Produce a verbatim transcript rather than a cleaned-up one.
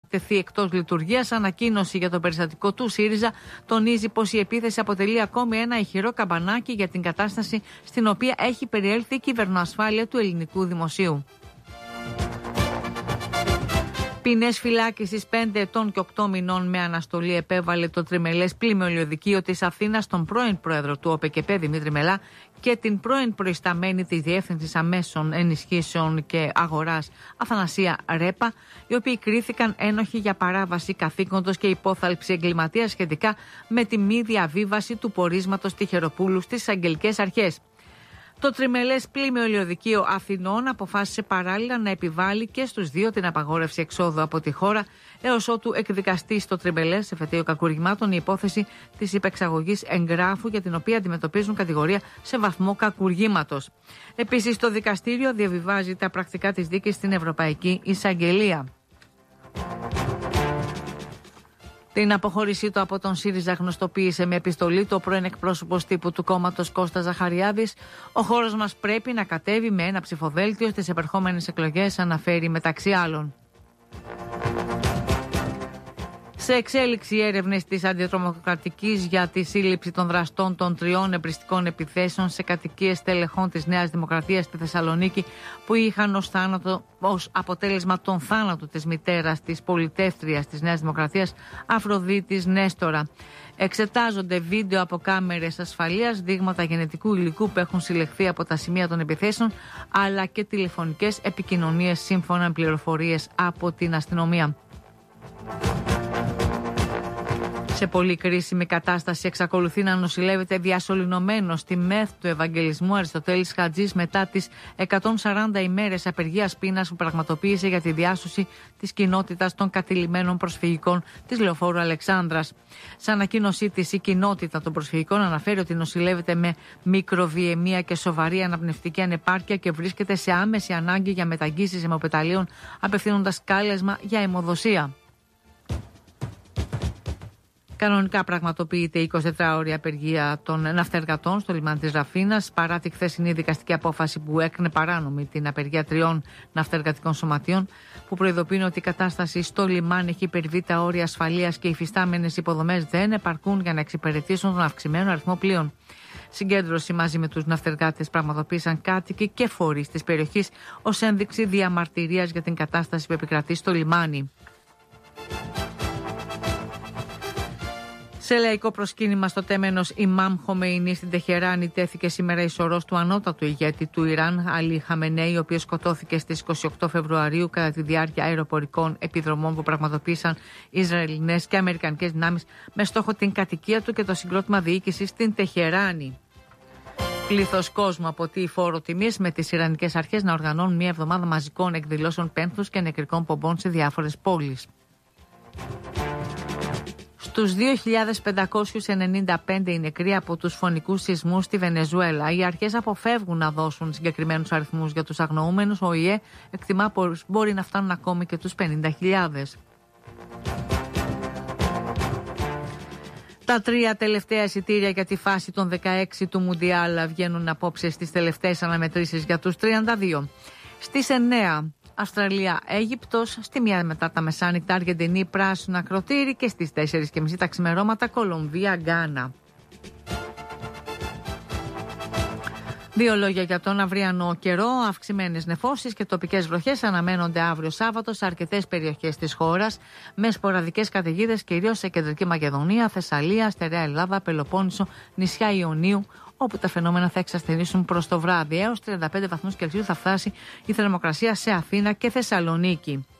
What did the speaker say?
τεθεί εκτός λειτουργίας. Ανακοίνωση για το περιστατικό του ΣΥΡΙΖΑ τονίζει πως η επίθεση αποτελεί ακόμη ένα ηχηρό καμπανάκι για την κατάσταση στην οποία έχει περιέλθει η κυβερνοασφάλεια του ελληνικού δημοσίου. Ποινές φυλάκισης πέντε ετών και οκτώ μηνών με αναστολή επέβαλε το τριμελές πλημμυριωδικείο της Αθήνας στον πρώην πρόεδρο του ΟΠΕΚΕΠΕ Δημήτρη Μελά και την πρώην προϊσταμένη της Διεύθυνσης Αμέσων Ενισχύσεων και Αγοράς Αθανασία Ρέπα, οι οποίοι κρίθηκαν ένοχοι για παράβαση καθήκοντος και υπόθαλψη εγκληματίας σχετικά με τη μη διαβίβαση του πορίσματος Τυχεροπούλου στις αγγελικές αρχές. Το τριμελές πλημμυριωδικείο Αθηνών αποφάσισε παράλληλα να επιβάλλει και στους δύο την απαγόρευση εξόδου από τη χώρα έως ότου εκδικαστεί στο τριμελές εφετείο κακουργημάτων η υπόθεση της υπεξαγωγής εγγράφου για την οποία αντιμετωπίζουν κατηγορία σε βαθμό κακουργήματος. Επίσης, το δικαστήριο διαβιβάζει τα πρακτικά της δίκης στην Ευρωπαϊκή Εισαγγελία. Την αποχώρησή του από τον ΣΥΡΙΖΑ γνωστοποίησε με επιστολή του ο πρώην εκπρόσωπος τύπου του κόμματος Κώστας Ζαχαριάδης. Ο χώρος μας πρέπει να κατέβει με ένα ψηφοδέλτιο στις επερχόμενες εκλογές, αναφέρει μεταξύ άλλων. Σε εξέλιξη έρευνες της Αντιτρομοκρατικής για τη σύλληψη των δραστών των τριών εμπριστικών επιθέσεων σε κατοικίες τελεχών της Νέας Δημοκρατίας στη Θεσσαλονίκη που είχαν ως, θάνατο, ως αποτέλεσμα τον θάνατο της μητέρας της πολιτεύτριας της Νέας Δημοκρατίας Αφροδίτης Νέστορα. Εξετάζονται βίντεο από κάμερες ασφαλείας, δείγματα γενετικού υλικού που έχουν συλλεχθεί από τα σημεία των επιθέσεων, αλλά και τηλεφωνικές επικοινωνίες σύμφωνα με πληροφορίες από την αστυνομία. Σε πολύ κρίσιμη κατάσταση εξακολουθεί να νοσηλεύεται διασωληνωμένος στη ΜΕΘ του Ευαγγελισμού Αριστοτέλης Χατζής μετά τις εκατόν σαράντα ημέρες απεργίας πείνας που πραγματοποίησε για τη διάσωση της κοινότητας των κατηλημμένων προσφυγικών της Λεωφόρου Αλεξάνδρας. Σε ανακοίνωσή της, η κοινότητα των προσφυγικών αναφέρει ότι νοσηλεύεται με μικροβιαιμία και σοβαρή αναπνευστική ανεπάρκεια και βρίσκεται σε άμεση ανάγκη για μεταγγίσεις αιμοπεταλίων, απευθύνοντας κάλεσμα για αιμοδοσία. Κανονικά πραγματοποιείται η εικοσιτετράωρη απεργία των ναυτεργατών στο λιμάνι της Ραφίνας, παρά τη χθεσινή δικαστική απόφαση που έκρινε παράνομη την απεργία τριών ναυτεργατικών σωματείων, που προειδοποιούν ότι η κατάσταση στο λιμάνι έχει υπερβεί τα όρια ασφαλείας και οι υφιστάμενες υποδομές δεν επαρκούν για να εξυπηρετήσουν τον αυξημένο αριθμό πλοίων. Συγκέντρωση μαζί με τους ναυτεργάτες πραγματοποίησαν κάτοικοι και φορείς της περιοχής ως ένδειξη διαμαρτυρίας για την κατάσταση που επικρατεί στο λιμάνι. Σε λαϊκό προσκύνημα στο τέμενος Ιμάμ Χομεϊνή στην Τεχεράνη τέθηκε σήμερα η σωρός του ανώτατου ηγέτη του Ιράν, Αλί Χαμενέη, ο οποίος σκοτώθηκε στις είκοσι οκτώ Φεβρουαρίου κατά τη διάρκεια αεροπορικών επιδρομών που πραγματοποίησαν Ισραηλινές και Αμερικανικές δυνάμεις με στόχο την κατοικία του και το συγκρότημα διοίκησης στην Τεχεράνη. Πλήθος κόσμου αποτείει φόρο τιμής, με τις Ιρανικές αρχές να οργανώνουν μια εβδομάδα μαζικών εκδηλώσεων πένθους και νεκρικών πομπών σε διάφορες πόλεις. Στους δύο χιλιάδες πεντακόσιους ενενήντα πέντε οι νεκροί από τους φωνικούς σεισμούς στη Βενεζουέλα. Οι αρχές αποφεύγουν να δώσουν συγκεκριμένους αριθμούς για τους αγνοούμενους. Ο ΙΕ εκτιμά πως μπορεί να φτάνουν ακόμη και τους πενήντα χιλιάδες. Τα τρία τελευταία εισιτήρια για τη φάση των δεκαέξι του Μουντιάλ βγαίνουν απόψε στις τελευταίες αναμετρήσεις για τους τριάντα δύο. Στις εννέα Αυστραλία-Αίγυπτος, στη μία μετά τα μεσάνυχτα Αργεντινή πράσινο ακροτήρι και στις τέσσερις και μισή τα ξημερώματα Κολομβία-Γκάνα. Δύο λόγια για τον αυριανό καιρό. Αυξημένες νεφώσεις και τοπικές βροχές αναμένονται αύριο Σάββατο σε αρκετές περιοχές της χώρας, με σποραδικές καταιγίδες κυρίως σε κεντρική Μακεδονία, Θεσσαλία, Στερεά Ελλάδα, Πελοπόννησο, νησιά Ιωνίου, όπου τα φαινόμενα θα εξασθενήσουν προς το βράδυ. Έως τριάντα πέντε βαθμούς Κελσίου θα φτάσει η θερμοκρασία σε Αθήνα και Θεσσαλονίκη.